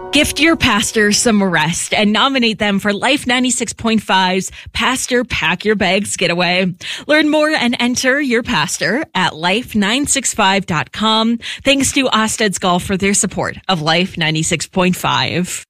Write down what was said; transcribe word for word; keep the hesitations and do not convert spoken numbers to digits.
Gift your pastor some rest and nominate them for Life ninety-six point five's Pastor Pack Your Bags Getaway. Learn more and enter your pastor at life nine six five dot com. Thanks to Osted's Golf for their support of Life ninety-six point five.